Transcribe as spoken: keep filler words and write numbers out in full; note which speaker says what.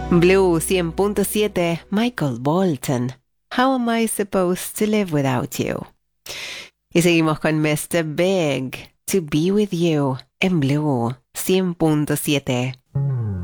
Speaker 1: Blue cien punto siete, Michael Bolton. How am I supposed to live without you? Y seguimos con mister Big, To Be With You, en Blue cien punto siete.